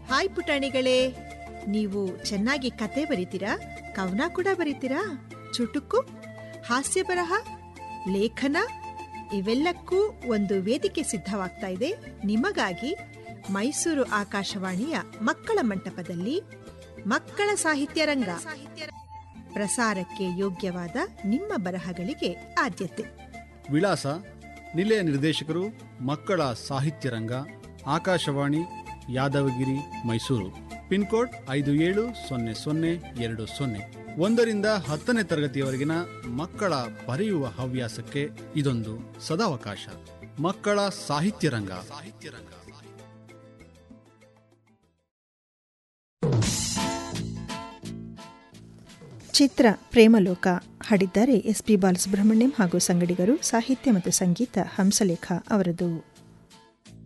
Hi ಪುಟಾಣಿಗಳೇ, ನೀವು ಚೆನ್ನಾಗಿ ಕತೆ ಬರೀತೀರಾ? ಕವನ ಕೂಡ ಬರೀತೀರಾ? ಚುಟುಕು, ಹಾಸ್ಯ ಬರಹ, ಲೇಖನ ಇವೆಲ್ಲಕ್ಕೂ ಒಂದು ವೇದಿಕೆ ಸಿದ್ಧವಾಗ್ತಾ ಇದೆ ನಿಮಗಾಗಿ. ಮೈಸೂರು ಆಕಾಶವಾಣಿಯ ಮಕ್ಕಳ ಮಂಟಪದಲ್ಲಿ ಮಕ್ಕಳ ಸಾಹಿತ್ಯ ರಂಗ. ಪ್ರಸಾರಕ್ಕೆ ಯೋಗ್ಯವಾದ ನಿಮ್ಮ ಬರಹಗಳಿಗೆ ಆದ್ಯತೆ. ವಿಳಾಸ: ನಿಲಯ ನಿರ್ದೇಶಕರು, ಮಕ್ಕಳ ಸಾಹಿತ್ಯ ರಂಗ, ಆಕಾಶವಾಣಿ, ಯಾದವಗಿರಿ, ಮೈಸೂರು. ಪಿನ್ಕೋಡ್ 570020. 1ರಿಂದ 10ನೇ ತರಗತಿಯವರೆಗಿನ ಮಕ್ಕಳ ಬರೆಯುವ ಹವ್ಯಾಸಕ್ಕೆ ಇದೊಂದು ಸದಾವಕಾಶ. ಮಕ್ಕಳ ಸಾಹಿತ್ಯ ರಂಗ. ಚಿತ್ರ ಪ್ರೇಮಲೋಕ ಹಾಡಿದ್ದಾರೆ ಎಸ್ ಪಿ ಬಾಲಸುಬ್ರಹ್ಮಣ್ಯಂ ಹಾಗೂ ಸಂಗಡಿಗರು. ಸಾಹಿತ್ಯ ಮತ್ತು ಸಂಗೀತ ಹಂಸಲೇಖ ಅವರದು.